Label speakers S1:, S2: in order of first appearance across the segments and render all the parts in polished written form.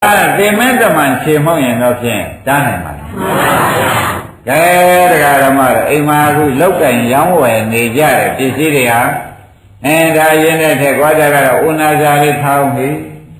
S1: သေမင်းတမန်ခြေမောက်ရင်တော့ဖြင့်တားနိုင်ပါလားကဲတရားဓမ္မတော့အိမ်မှာအခုလောက်ကင်ရောင်းဝယ်နေကြတဲ့ပစ္စည်းတွေဟာဒါရင်းတဲ့ထက်ကွာကြကတော့ဥနာဇာလေးထောင်းပြီ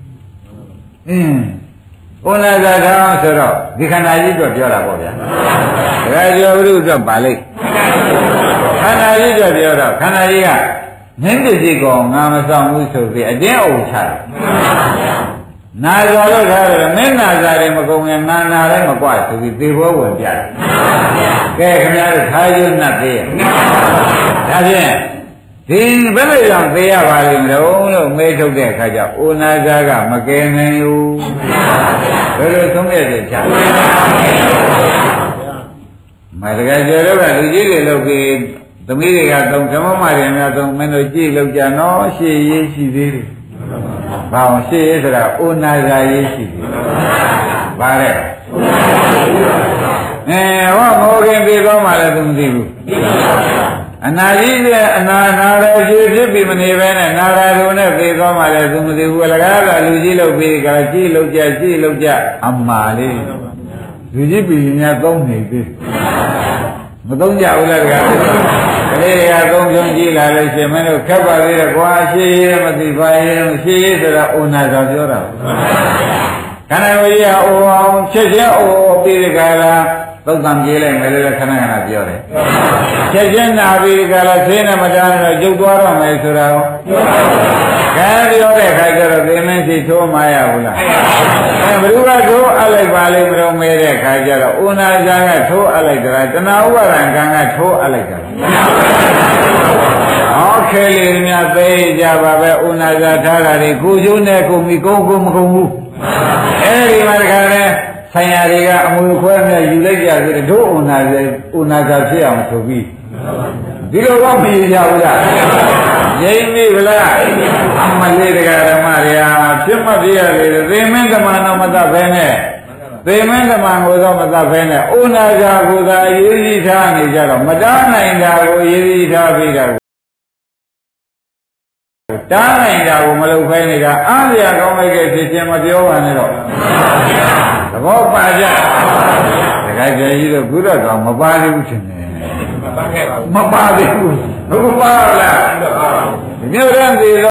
S1: ဥနာဇာထောင်းဆိုတော့ဒီခန္ဓာကြီးတော့ပြောတာပေါ့ဗျာဒါကြောဘုရုတော့ပါလိမ့်ခန္ဓာကြီးတော့ပြောတော့ခန္ဓာကြီးကမင်းပစ္စည်းကောင်ငါမဆောင်ဘူးဆိုပြီးအတင်းအုပ်ချတယ်နာဇာလို့ထားတယ်မင်းနာဇာတွေမကုန်ရင်နာနာလည်းမကွာဆိုပြီးသေဘောဝင်ပြတယ်ကဲခင်ဗျားတို့ထားရွတ်နှပ်သေးရဲ့ဒါဖြင့်ဒီဘယ်လိုကြောင့်သေရပါလိမ့်မလို့မေးထုတ်တဲ့အခါကျအိုနာဇာကမကယ်နိုင်ဘူးဘယ်လိုသုံးရတဲ့ချာမတကယ်ကြတော့ကလူကြီးတွေလုပ်ပြီးသမီးတွေကသုံးဓမ္မမတွေများသုံးမင်းတို့ကြည့်လောက်ကြနော်ရှေ့ရေးရှိသေးတယ်ဘာအောင်ရှေ့ရေးဆိုတာအိုနာဇာရေးရှိသေးတယ်ဗါတဲ့ဟောမောခင်ပြေတော့မှလည်းသူမသိဘူးအနာကြီးနဲ့အနာလည်းရှေ့ဖြစ်ပြီးမနေပဲနဲ့နာရာတို့နဲ့ပြေတော့မှလည်းသူမသိဘူးအလကားကလူကြီးလုပ်ပြီးကကြည့်လောက်ကြအမှားလေးလူကြီးပြည်များသုံးနေသေးမသုံးကြဘူးလားခင်ဗျာကလေးတွေကသုံးချုံကြည့်လာလို့ရှင်မင်းတို့ခက်ပါသေးတယ်ကွာရှေးရဲမသိပါရဲ့ရှေးရဲဆိုတာအိုနာသာပြောတာခန္ဓာဝိရအိုအောင်ချက်ချင်းအိုပြီးဒီကလာသုတ်တံပြေးလိုက်မယ်လို့ခဏခဏပြောတယ်ချက်ချင်းနာပြီးဒီကလာဆင်းနေမတန်းတော့ကျုပ်သွားတော့မယ်ဆိုတာကိုခဲပြောတဲ့ခါကျတော့သင်မင်းစီထိုးမရဘူးလားဘယ်သူကထိုးအပ်လိုက်ပါလိမ့်မလို့မဲတဲ့ခါကျတော့ဥနာဇာကထိုးအပ်လိုက်တာတဏှာဥပါဒံကံကထိုးအပ်လိုက်တာဟောခဲလေးများသိကြပါပဲဥနာဇာထားတာတွေကိုကျိုးနဲ့ကိုမိကုန်းကိုမကုန်းဘူးအဲဒီမှာတခါလဲဆိုင်ရာတွေကအမွေခွဲနဲ့ယူလိုက်ကြဆိုတော့ဥနာဇာဖြစ်အောင်ဆိုပြီးဒီလိုတော့မရကြဘူးလားငြိမ့်ပြီဗလားအမလေးတရားဓမ္မတွေဟာဖြစ်မပြရလေသေမင်းဓမ္မတော်မတတ်ဘဲနဲ့သေမင်းဓမ္မကိုတော့မတတ်ဘဲနဲ့ဥနာဇာကိုသာရေးကြည့်ထားနေကြတော့မတားနိုင်တာကိုရေးကြည့်ထားပြီးတာတားနိုင်တာကိုမလုပ်ခိုင်းနေတာအားရကောင်းလိုက်တဲ့ဖြစ်ချင်းမပြောပါနဲ့တော့သဘောပါကြတခါကျကြီးတော့ခုတော့ကောင်မပါသေးဘူးထင်တယ်မပါသေးဘူးဘုရားလားမြို့ရန်သေးသော